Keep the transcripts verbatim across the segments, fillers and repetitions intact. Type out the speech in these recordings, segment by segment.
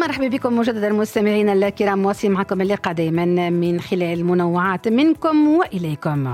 مرحبا بكم مجددا مستمعينا الكرام، واصل معكم اللقاء دائما من خلال منوعات منكم وإليكم.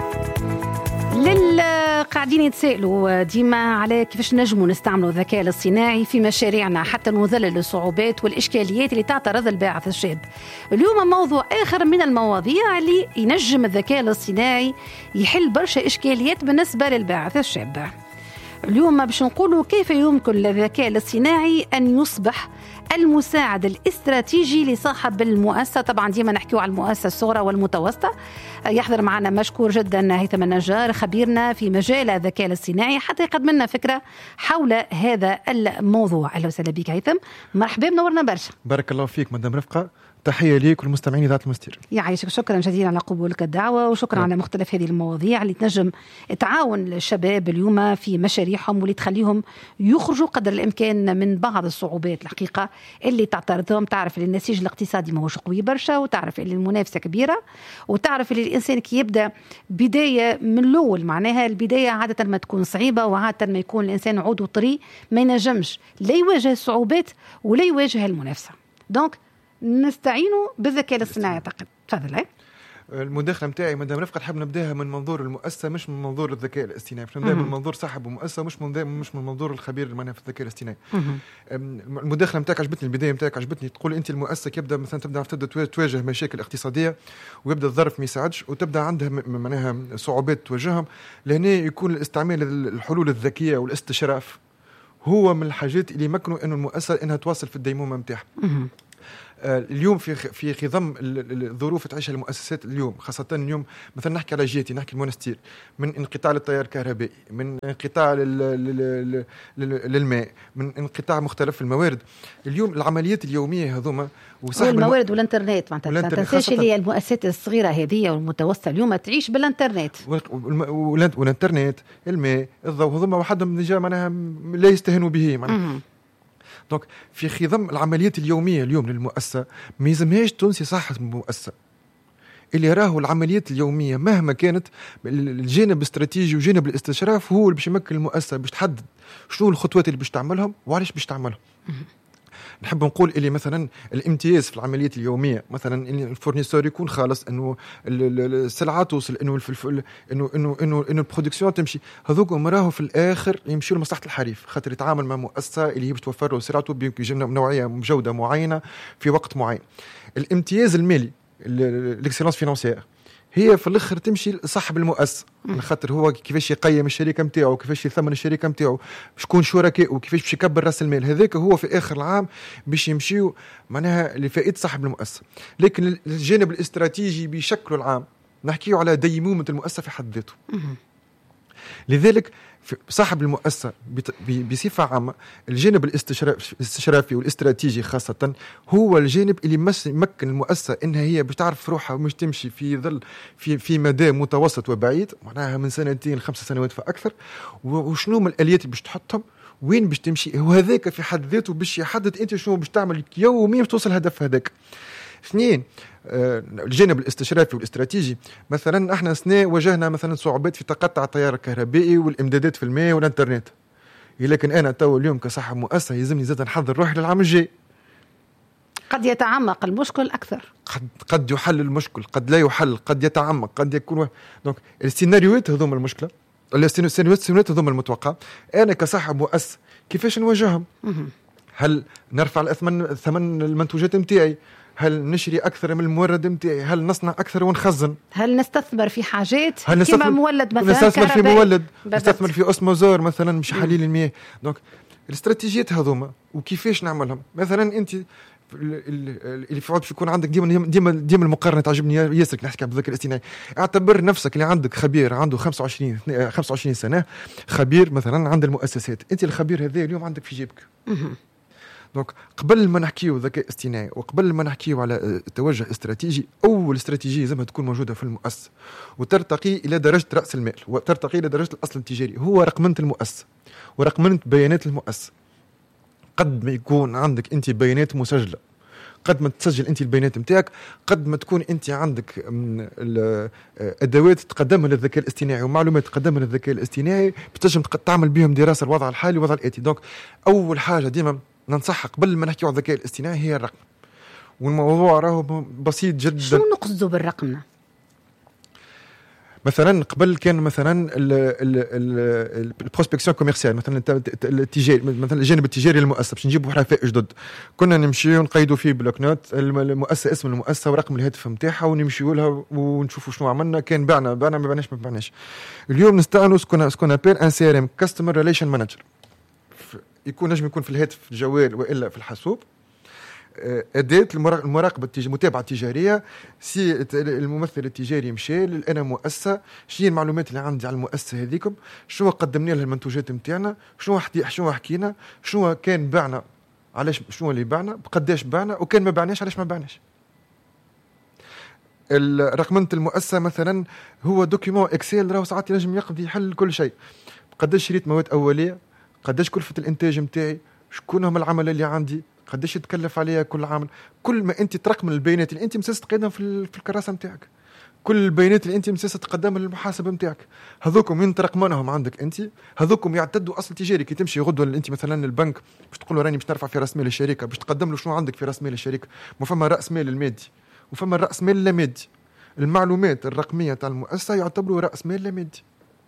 للقاعدين يتسائلوا ديما على كيفاش نجموا نستعملوا الذكاء الاصطناعي في مشاريعنا حتى نذلل الصعوبات والإشكاليات اللي تعترض الباحث الشاب. اليوم موضوع آخر من المواضيع اللي ينجم الذكاء الاصطناعي يحل برشا إشكاليات بالنسبة للباحث الشاب. اليوم باش نقولوا كيف يمكن للذكاء الاصطناعي أن يصبح المساعد الاستراتيجي لصاحب المؤسسة. طبعا ديما نحكيو على المؤسسة الصغرى والمتوسطة. يحضر معنا مشكور جدا هيثم النجار خبيرنا في مجال الذكاء الاصطناعي حتى يقدم لنا فكرة حول هذا الموضوع. أهلا وسهلا بك هيثم، مرحبا منورنا برشا. بارك الله فيك مدام رفقة، تحية ليك والمستمعين ذات المستير. يعيشك، شكرا جزيلا على قبولك الدعوة وشكرا م. على مختلف هذه المواضيع اللي تنجم تعاون الشباب اليوم في مشاريعهم واللي تخليهم يخرجوا قدر الإمكان من بعض الصعوبات الحقيقة اللي تعترضهم. تعرف اللي النسيج الاقتصادي ماهوش قوي برشا، وتعرف اللي المنافسة كبيرة، وتعرف اللي الإنسان كي يبدأ بداية من الأول معناها البداية عادة ما تكون صعيبة، وعادة ما يكون الإنسان عود طري ما ينجمش لا يواجه الصعوبات ولا يواجه المنافسة. دونك نستعينوا بالذكاء الاصطناعي. اعتقد تفضل. اي المداخله نتاعي مدام رفقه نحب نبداها من منظور المؤسسه مش من منظور الذكاء الاصطناعي، نبدا من منظور صاحب المؤسسه مش من مش من منظور الخبير معناها في الذكاء الاصطناعي. المداخله نتاعك عجبتني، البدايه نتاعك عجبتني، تقول انت المؤسسه كيبدا مثلا تبدا تبدا تواجه مشاكل اقتصاديه ويبدا الظرف ما يساعدش وتبدا عندها معناها صعوبات تواجههم، لهنا يكون الاستعمال الحلول الذكيه والاستشراف هو من الحاجات اللي يمكنوا انه المؤسسه انها تواصل في الديمومه نتاعها. اليوم في في خضم الظروف تعيشها المؤسسات اليوم، خاصة اليوم مثلا نحكي على جيتي، نحكي المونستير، من انقطاع للتيار الكهربائي، من انقطاع للماء، من انقطاع مختلف الموارد. اليوم العمليات اليومية هذوما وسحب الموارد والانترنت، معناتها ما تنساش اللي المؤسسات الصغيرة هذه والمتوسطة اليوم تعيش بالانترنت، والانترنت الماء الضوء هذوما وحدهم نجا معناها لا يستهنوا به معناها. دونك في خضم العمليات اليومية اليوم للمؤسسة ما يلزمهاش تنسي صاحب المؤسسة اللي راهو العمليات اليومية مهما كانت الجانب الاستراتيجي وجانب الاستشراف هو اللي باش يمكن المؤسسة باش تحدد شنو الخطوات اللي باش تعملهم وعلاش باش تعملهم. نحب نقول اللي مثلا الامتياز في العمليات اليوميه، مثلا ان الفورنيسور يكون خالص، انه السلعه توصل، انه انه انه انه انه البرودكسيون تمشي، هذوك راهو في الاخر يمشيوا لمصلحه الحريف، خاطر يتعامل مع مؤسسه اللي هي باش توفر له سلعته بنوعيه بجوده معينه في وقت معين. الامتياز المالي الاكسلانس فينانسيير هي في الاخر تمشي لصاحب المؤسسه، خاطر هو كيفاش يقيم الشركه نتاعو، كيفاش يثمن الشركه نتاعو، شكون شركاء وكيفاش باش يكبر راس المال، هذاك هو في اخر العام باش يمشيو معناها لفائده صاحب المؤسسه. لكن الجانب الاستراتيجي بشكل العام نحكيو على ديمومه المؤسسه في حد ذاته. لذلك صاحب المؤسسة بصفة عامة الجانب الاستشرافي والاستراتيجي خاصة هو الجانب اللي يمكن المؤسسة إنها هي باش تعرف روحها ومش تمشي في ظل في في مدى متوسط وبعيد، معناها من سنتين خمس سنوات فأكثر، وشنو من الآليات اللي باش تحطهم وين باش تمشي، وهذاك في حد ذاته باش يحدد أنت شنو باش تعمل يوميا باش توصل الهدف هذاك. اثنين، الجانب الاستشرافي والاستراتيجي، مثلا احنا سنة واجهنا مثلا صعوبات في تقطع التيار الكهربائي والامدادات في الماء والانترنت، لكن انا تو اليوم كصاحب مؤسسه يلزمني زاد نحضر روحي للعام الجاي. قد يتعمق المشكل اكثر، قد قد يحل المشكل، قد لا يحل، قد يتعمق، قد يكون. دونك السيناريوهات هذوما المشكله، السيناريوهات هذوما المتوقع، انا كصاحب مؤسسه كيفاش نواجههم؟ هل نرفع الاثمن ثمن المنتوجات نتاعي؟ هل نشري أكثر من المورد متاعي؟ هل نصنع أكثر ونخزن؟ هل نستثمر في حاجات كما مولد مثلا نستثمر في مولد، نستثمر في أسموزور مثلا مش حليل المياه. دونك الاستراتيجيات هذوما وكيفاش نعملهم. مثلا أنت اللي في عود يكون عندك ديما ديما ديما المقارنة تعجبني ياسر نحكي عن الذكاء الاصطناعي. اعتبر نفسك اللي عندك خبير عنده خمسة وعشرين خمسة وعشرين سنة، خبير مثلا عند المؤسسات، أنت الخبير هذا اليوم عندك في جيبك. دونك قبل ما نحكيو ذكاء اصطناعي وقبل ما نحكيو على توجه استراتيجي، أول استراتيجية لازم تكون موجودة في المؤسسة وترتقي إلى درجة رأس المال وترتقي إلى درجة الأصل التجاري، هو رقمنة المؤسسة ورقمنة بيانات المؤسسة. قد ما يكون عندك أنت بيانات مسجلة، قد ما تسجل أنت البيانات متاعك، قد ما تكون أنت عندك الأدوات تقدمها للذكاء الاصطناعي ومعلومات تقدمها للذكاء الاصطناعي بتنجم تعمل بهم دراسة الوضع الحالي والوضع الآتي. دونك أول حاجة ديما ننصحها قبل ما نحكي على الذكاء الاصطناعي هي الرقم. والموضوع راهو بسيط جدا. شنو نقصدوا بالرقم؟ مثلا قبل كان مثلا البروسبكسيون كوميرسيال، مثلا التجاري، مثلا الجانب التجاري للمؤسسه باش نجيبوا حرفاء جدد، كنا نمشيو نقيدوا فيه بلوك نوت المؤسسه، اسم المؤسسه ورقم الهاتف نتاعها، ونمشيو لها ونشوفوا شنو عملنا، كان بعنا بعنا ما بعناش ما بعناش. اليوم نستعملوا سكون سكون ابل ان سي ار ام، كاستمر ريليشن مانجر، يكون نجم يكون في الهاتف الجوال والا في الحاسوب، أداة المراقبة المتابعة التجارية. سي الممثل التجاري مشى أنا مؤسسة، شنو المعلومات اللي عندي على المؤسسة هذيكم، شنو قدمنا لها المنتوجات نتاعنا، شنو شنو حكينا، شنو كان بعنا، علاش شنو اللي بعنا، بقداش بعنا، وكان ما بعناش علاش ما بعناش. رقمنة المؤسسة مثلا هو دوكيمون اكسل، راهو ساعات ينجم يقضي يحل كل شيء. قداش شريت مواد أولية، قداش كلفة الإنتاج نتاعي، شكون هم العملاء اللي عندي، قداش يتكلف عليها كل عامل. كل ما انت ترقم البيانات اللي انت مساس تقدمها في في الكراسه نتاعك، كل البيانات اللي انت مساس تقدمها للمحاسب نتاعك، هذوكم وين ترقمناهم عندك انت، هذوكم يعتدوا اصل تجاري. كي تمشي غدوه انت مثلا للبنك باش تقول له راني باش نرفع في راس مال الشركه، باش تقدم له شنو عندك في راس مال الشركه. ما فما راس مال المادي وفما الراس مال اللامادي. المعلومات الرقميه تاع المؤسسه يعتبروا راس مال لامادي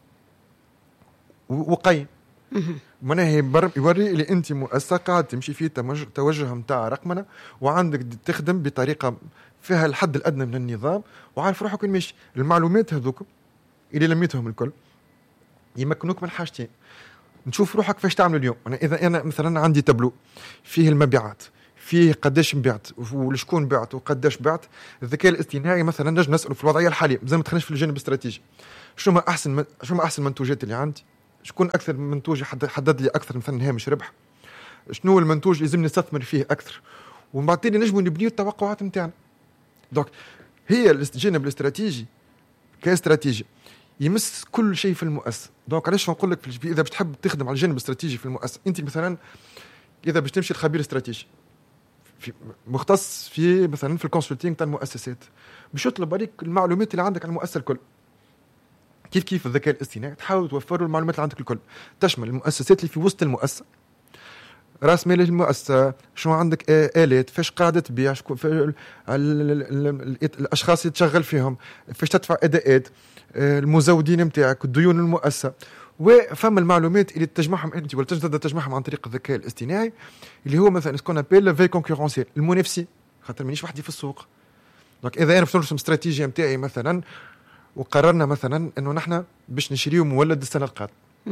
وقيم. معناها يوري اللي انت مؤسسه قاعد تمشي في توجه نتاع رقمنه، وعندك تخدم بطريقه فيها الحد الادنى من النظام، وعارف روحك وين ماشي. المعلومات هذوك اللي لميتهم الكل يمكنوك من حاجتين، نشوف روحك فاش تعمل اليوم. انا اذا انا مثلا عندي تابلو فيه المبيعات، فيه قداش بعت ولشكون بعت وقداش بعت، الذكاء الاصطناعي مثلا نجم نساله في الوضعيه الحاليه، زي ما تخنش في الجانب الاستراتيجي، شنو ما احسن من... شنو ما احسن المنتوجات اللي عندي، شكون اكثر منتوج حدد لي اكثر مثلا هامش ربح، شنو المنتوج اللي لازم نستثمر فيه اكثر، ومن بعد تاني نجموا نبنيو التوقعات نتاعنا. دونك هي الجانب الاستراتيجي كاستراتيجي يمس كل شيء في المؤسسه. دونك علاش نقول لك اذا باش تحب تخدم على الجانب الاستراتيجي في المؤسسه، انت مثلا اذا باش تمشي لخبير استراتيجي في مختص في مثلا في الكونسلتينغ تاع المؤسسات، باش يطلب عليك المعلومات اللي عندك على المؤسسه الكل. كيف كيف الذكاء الاصطناعي تحاول توفر له المعلومات اللي عندك الكل، تشمل المؤسسات اللي في وسط المؤسسه، راس مال المؤسسه، شنو عندك آلات، فاش قاعده تبيع، شكون الاشخاص اللي تشغل فيهم، فاش تدفع اداءات، المزودين نتاعك، الديون المؤسسه. وفما المعلومات اللي تجمعهم انت ولا تقدر تجمعهم عن طريق الذكاء الاصطناعي، اللي هو مثلا سكون ابيل في كونكورونسيال، المنافسين، خاطر مانيش وحدي في السوق. دونك اذا انا باش نرسم استراتيجيه نتاعي مثلا، وقررنا مثلا انه نحن باش نشريو مولد السنه القادمه،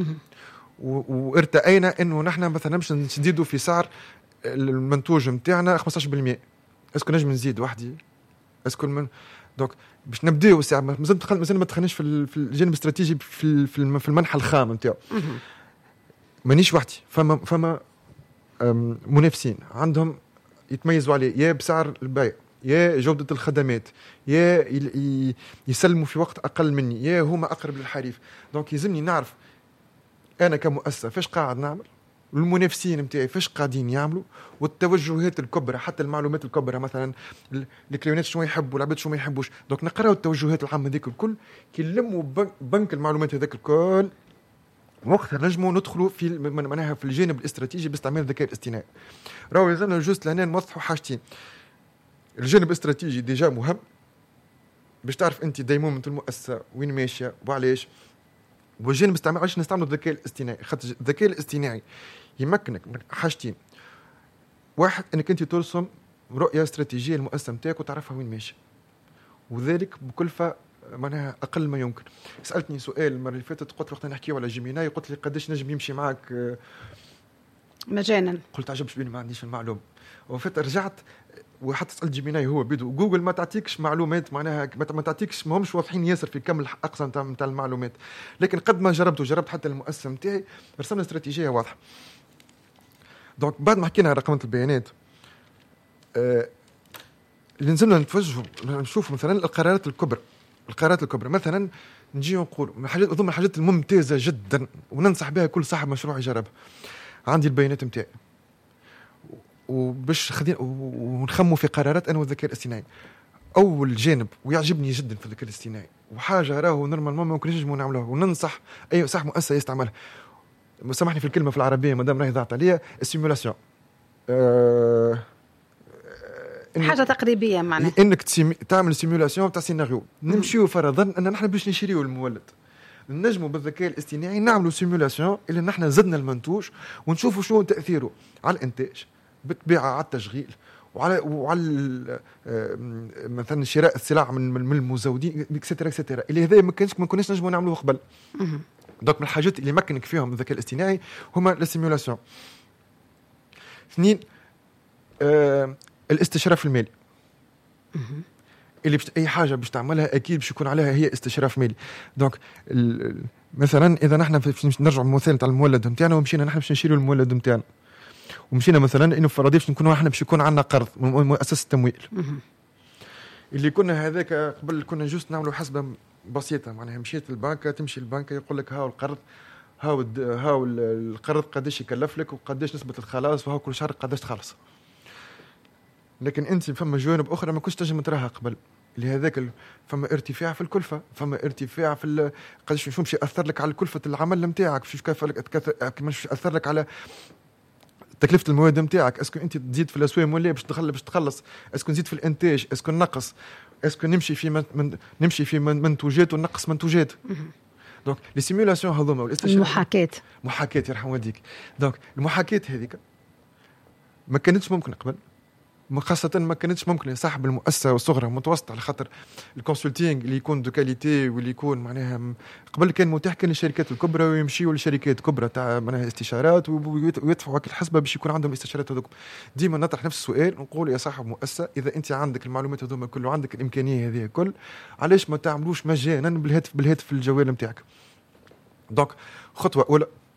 وارتأينا انه نحن مثلا باش نزيدوا في سعر المنتوج نتاعنا خمسطاش بالمئة، اسكو نجم نزيد وحدي، اسكو من دونك باش نبداو الساعه مازال دخل مازال ما دخلناش في في الجانب الاستراتيجي في في المنحى الخام نتاعو. مانيش وحدي، فما فما منافسين عندهم يتميزوا عليه، يا بسعر البيع، يا جودة الخدمات، يا يسلموا في وقت أقل مني، يا هما أقرب للحريف. دونك يلزمني نعرف أنا كمؤسسة فاش قاعد نعمل، والمنافسين متاعي فاش قاعدين يعملوا، والتوجهات الكبرى، حتى المعلومات الكبرى مثلا الكليونات شنو يحبوا، العباد شنو ما يحبوش. دونك نقراو التوجهات العامة ذيك الكل، كي نلموا بنك المعلومات هذاك الكل، وقتها نجموا ندخلوا في معناها في الجانب الاستراتيجي باستعمال الذكاء الاصطناعي. راهو يلزمنا جوست لهنا نوضحوا حاجتين. الجانب الاستراتيجي ديجا مهم باش تعرف انت دايما من المؤسسه وين ماشيه وعلاش، والجانب استعمال علاش نستعملوا الذكاء الاصطناعي، خاطر الذكاء الاصطناعي يمكنك من حاجتين. واحد انك انت ترسم رؤيه استراتيجيه للمؤسسه نتاعك وتعرفها وين ماشيه، وذلك بكلفه معناها اقل ما يمكن. سالتني سؤال المره اللي فاتت، قلت وقت نحكيو على جيميناي، قلت لي قداش نجم يمشي معك مجانا، قلت عجبش بيني ما عنديش المعلومه. وفات رجعت وحتى سألت جيميناي هو بيدو جوجل ما تعطيكش معلومات معناها ما تعطيكش، ما همش واضحين ياسر في كم الاقصى نتاع نتاع المعلومات. لكن قد ما جربت وجربت حتى المؤسسه نتاعي رسمنا استراتيجيه واضحه. دونك بعد ما حكينا عن رقمنة البيانات، آه اللي نزلنا نتوجهوا نشوف مثلا القرارات الكبرى. القرارات الكبرى مثلا نجي نقول من حاجات اظن الحاجات الممتازه جدا وننصح بها كل صاحب مشروع يجربها. عندي البيانات نتاعي وباش خدين ونخموا في قرارات انا والذكاء الاصطناعي. اول جانب ويعجبني جدا في الذكاء الاصطناعي وحاجه راهو نورمالمون ما يمكنش نعملوها وننصح اي صاحب مؤسسه يستعملها، سامحني في الكلمه في العربيه مادام راهي ضاعت عليا، السيمولاسيون. آه حاجه تقريبيه معناها انك تعمل سيمولاسيون تاع سيناريو. نمشيو فرضا ان نحن باش نشريو المولد، نجموا بالذكاء الاصطناعي نعملوا سيمولاسيون اللي نحن زدنا المنتوج ونشوفوا شنو تاثيره على الانتاج، بالطبيعه على التشغيل وعلى وعلى مثلا شراء السلع من من المزودين اكسترا اكسترا، اللي هذا ما كانش ما كناش نجموا نعملوه قبل. دونك من الحاجات اللي مكنك فيهم الذكاء الاصطناعي هما السيمولاسيون. اثنين آه الاستشراف المالي، اللي بشت... اي حاجه باش تعملها اكيد باش يكون عليها هي استشراف مالي. دونك ال... مثلا اذا نحن نرجع للمثال تاع المولد نتاعنا ومشينا نحن باش نشيروا المولد نتاعنا، ومشينا مثلا انه فرضي باش نكونوا احنا باش يكون عندنا قرض من مؤسسه التمويل، اللي كنا هذاك قبل كنا جوست نعملوا حسبه بسيطه، معناها مشيت للبنك تمشي للبنك يقول لك هاو القرض، هاو هاو القرض قداش يكلف لك وقداش نسبه الخلاص وهاو كل شهر قداش تخلص. لكن انت فما جوانب اخرى ما كنتش تنجم تراها قبل، لهذاك ال... فما ارتفاع في الكلفه، فما ارتفاع في ال... قداش شو باش ياثر لك على كلفه العمل نتاعك، شو كيف لك مش ياثر لك على تكلفه المواد نتاعك، اسكو انت تزيد في الاسواق ولا باش تخلص باش تخلص، اسكو نزيد في الانتاج، اسكو نقص، اسكو نمشي في من... من... نمشي في من... منتوجات ونقص منتوجات. دونك لي سيمولاسيون هذوما والاستشهاد المحاكاه محاكاه يرحم والديك. دونك المحاكاه هذيك ما كانتش ممكن قبل، خاصة ما كانتش ممكن لصاحب المؤسسة والصغرى متوسطة، على خطر الكونسلتينغ اللي يكون دو كاليتي واللي يكون معناها قبل كان متاح كان للشركات الكبرى ويمشيوا لشركات كبرى تاع معناها استشارات ويدفعوا هكا الحسبة باش يكون عندهم استشارات هذوك. ديما نطرح نفس السؤال نقول يا صاحب مؤسسة، إذا أنت عندك المعلومات هذوما كل وعندك الإمكانية هذه كل، علاش ما تعملوش مجانا بالهاتف بالهاتف الجوال نتاعك؟ دونك خطوة أولى